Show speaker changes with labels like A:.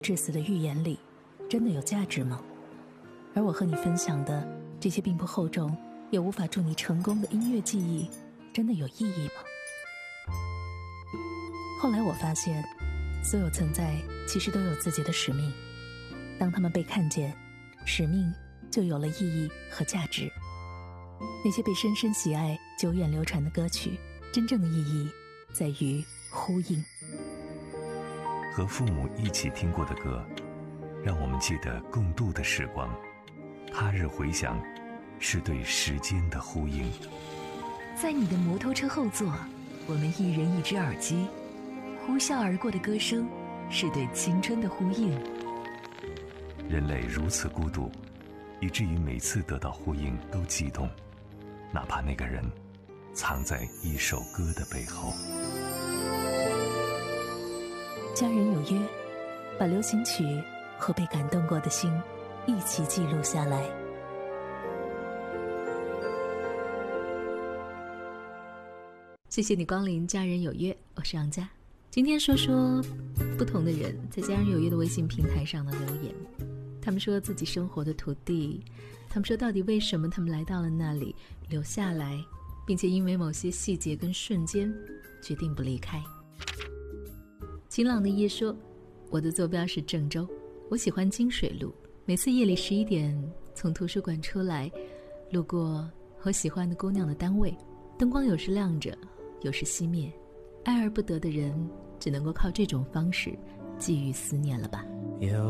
A: 至死的预言里真的有价值吗？而我和你分享的这些并不厚重也无法助你成功的音乐记忆，真的有意义吗？后来我发现，所有存在其实都有自己的使命，当他们被看见，使命就有了意义和价值。那些被深深喜爱、久远流传的歌曲，真正的意义在于呼应。
B: 和父母一起听过的歌，让我们记得共度的时光。他日回响，是对时间的呼应。
C: 在你的摩托车后座，我们一人一只耳机，呼啸而过的歌声，是对青春的呼应。
B: 人类如此孤独，以至于每次得到呼应都激动，哪怕那个人藏在一首歌的背后。
A: 家人有约，把流行曲和被感动过的心一起记录下来。谢谢你光临家人有约，我是杨佳。今天说说不同的人在家人有约的微信平台上的留言。他们说自己生活的土地，他们说到底为什么他们来到了那里留下来，并且因为某些细节跟瞬间决定不离开。晴朗的夜说，我的坐标是郑州，我喜欢金水路，每次夜里11点从图书馆出来，路过我喜欢的姑娘的单位，灯光有时亮着，有时熄灭，爱而不得的人只能够靠这种方式寄予思念了吧。